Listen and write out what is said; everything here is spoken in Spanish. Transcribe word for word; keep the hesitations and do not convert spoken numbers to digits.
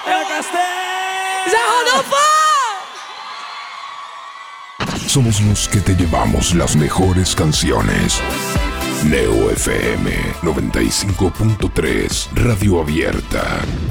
Somos los que te llevamos las mejores canciones. Neo F M noventa y cinco punto tres, Radio Abierta.